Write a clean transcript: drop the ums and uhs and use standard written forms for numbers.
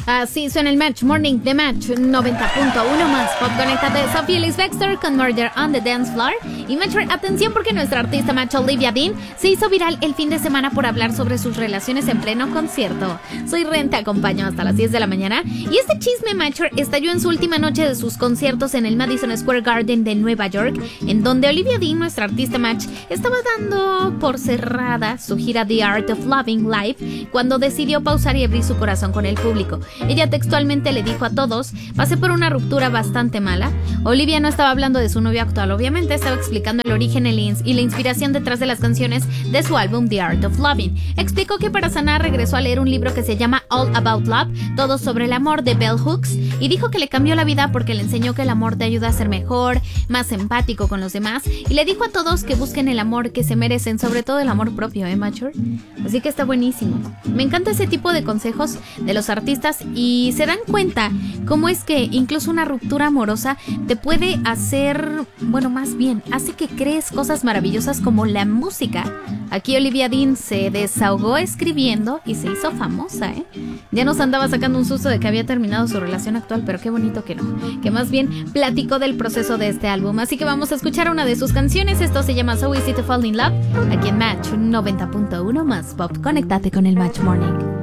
Así suena el Match Morning de Match 90.1 más Pop. Conéctate, Sophie Ellis Bextor con Murder on the Dance Floor. Y Match, atención porque nuestra artista Match Olivia Dean se hizo viral el fin de semana por hablar sobre sus relaciones en pleno concierto. Soy Ren, te acompaño hasta las 10 de la mañana. Y este chisme, Match, estalló en su última noche de sus conciertos en el Madison Square Garden de Nueva York, en donde Olivia Dean, nuestra artista Match, estaba dando por cerrada su gira The Art of Loving Live cuando decidió pausar y abrir su corazón con el público. Ella textualmente le dijo a todos: pasé por una ruptura bastante mala. Olivia no estaba hablando de su novio actual, obviamente, estaba explicando el origen y la inspiración detrás de las canciones de su álbum The Art of Loving. Explicó que para sanar regresó a leer un libro que se llama All About Love, todo sobre el amor, de Bell Hooks, y dijo que le cambió la vida porque le enseñó que el amor te ayuda a ser mejor, más empático con los demás, y le dijo a todos que busquen el amor que se merecen, sobre todo el amor propio, Mature? Así que está buenísimo. Me encanta ese tipo de consejos de los artistas y se dan cuenta cómo es que incluso una ruptura amorosa te puede hacer, bueno, más bien, hace que crees cosas maravillosas como la música. Aquí Olivia Dean se desahogó escribiendo y se hizo famosa, Ya nos andaba sacando un susto de que había terminado su relación actual, pero qué bonito que no, que más bien platicó del proceso de este álbum. Así que vamos a escuchar una de sus canciones. Esto se llama So Easy to Fall in Love, aquí en Match 90.1 más Pop. Conéctate con el Match Morning.